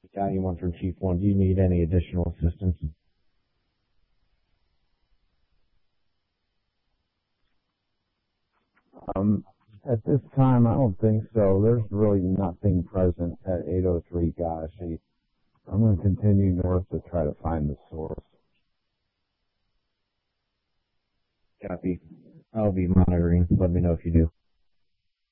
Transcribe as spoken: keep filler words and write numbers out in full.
Battalion one from Chief one. Do you need any additional assistance? Um, at this time, I don't think so. There's really nothing present at eight oh three Gashi. I'm going to continue north to try to find the source. Copy. I'll be monitoring. Let me know if you do.